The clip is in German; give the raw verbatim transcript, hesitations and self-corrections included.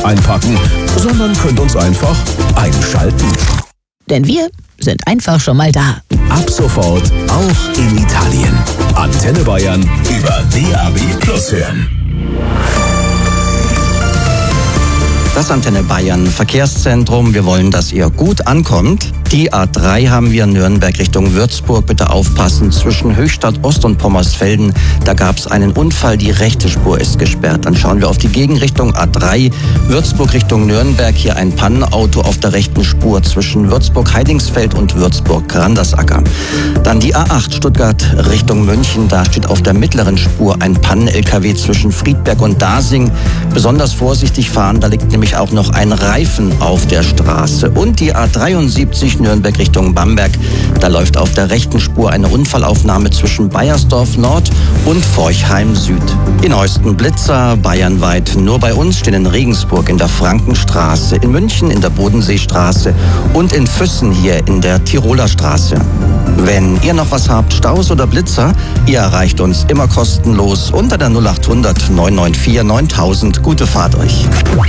einpacken, sondern könnt uns einfach einschalten. Denn wir sind einfach schon mal da. Ab sofort auch in Italien. Antenne Bayern über D A B Plus hören. Das Antenne Bayern Verkehrszentrum. Wir wollen, dass ihr gut ankommt. Die A drei haben wir Nürnberg Richtung Würzburg. Bitte aufpassen. Zwischen Höchstadt Ost und Pommersfelden, da gab es einen Unfall. Die rechte Spur ist gesperrt. Dann schauen wir auf die Gegenrichtung A drei. Würzburg Richtung Nürnberg. Hier ein Pannenauto auf der rechten Spur zwischen Würzburg-Heidingsfeld und Würzburg-Randersacker. Dann die A acht Stuttgart Richtung München. Da steht auf der mittleren Spur ein Pannen-L K W zwischen Friedberg und Dasing. Besonders vorsichtig fahren. Da liegt nämlich auch noch ein Reifen auf der Straße. Und die A dreiundsiebzig Nürnberg Richtung Bamberg. Da läuft auf der rechten Spur eine Unfallaufnahme zwischen Baiersdorf Nord und Forchheim Süd. Die neuesten Blitzer bayernweit. Nur bei uns stehen in Regensburg in der Frankenstraße, in München in der Bodenseestraße und in Füssen hier in der Tiroler Straße. Wenn ihr noch was habt, Staus oder Blitzer, ihr erreicht uns immer kostenlos unter der null acht hundert neun neun vier neuntausend. Gute Fahrt euch.